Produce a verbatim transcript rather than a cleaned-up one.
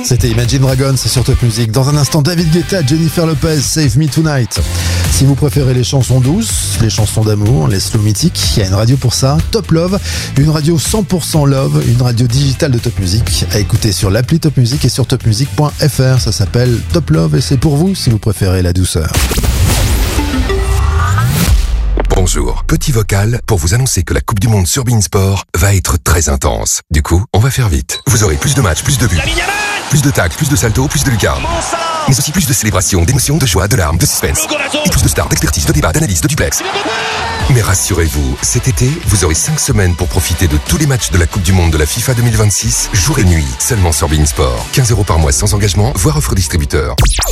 C'était Imagine Dragons, c'est sur Top Music. Dans un instant, David Guetta, Jennifer Lopez, Save Me Tonight. Si vous préférez les chansons douces, les chansons d'amour, les slow mythiques, il y a une radio pour ça, Top Love, une radio cent pour cent love, une radio digitale de Top Music, à écouter sur l'appli Top Music et sur top music point f r. Ça s'appelle Top Love et c'est pour vous si vous préférez la douceur. Bonjour, petit vocal pour vous annoncer que la Coupe du Monde sur Beansport va être très intense. Du coup, on va faire vite. Vous aurez plus de matchs, plus de buts, plus de tacles, plus de saltos, plus de lucarnes. Mais aussi plus de célébrations, d'émotions, de joie, de larmes, de suspense. Et plus de stars, d'expertise, de débat, d'analyse, de duplex. Mais rassurez-vous, cet été, vous aurez cinq semaines pour profiter de tous les matchs de la Coupe du Monde de la FIFA deux mille vingt-six, jour et nuit, seulement sur Beansport. quinze euros par mois sans engagement, voire offre distributeur.